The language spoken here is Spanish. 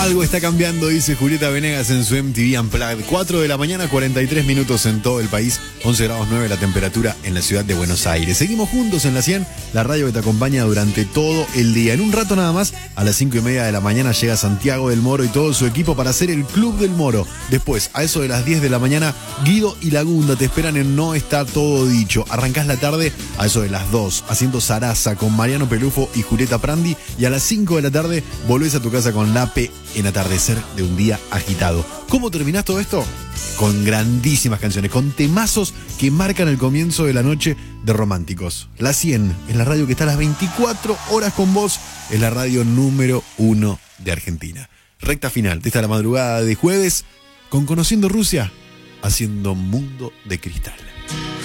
Algo está cambiando, dice Julieta Venegas en su MTV Unplugged. 4 de la mañana, 43 minutos en todo el país, 11 grados 9 la temperatura en la ciudad de Buenos Aires. Seguimos juntos en la 100, la radio que te acompaña durante todo el día. En un rato nada más, a las 5:30 de la mañana llega Santiago del Moro y todo su equipo para hacer el Club del Moro. Después, a eso de las 10 de la mañana, Guido y Lagunda te esperan en No Está Todo Dicho. Arrancás la tarde a eso de las 2, haciendo Zaraza con Mariano Pelufo y Julieta Prandi, y a las 5 de la tarde volvés a tu casa con Lape en Atardecer de un día agitado. ¿Cómo terminás todo esto? Con grandísimas canciones, con temazos que marcan el comienzo de la noche de Románticos. La 100 es la radio que está a las 24 horas con vos, es la radio número 1 de Argentina. Recta final de esta la madrugada de jueves con Conociendo Rusia, haciendo Mundo de Cristal.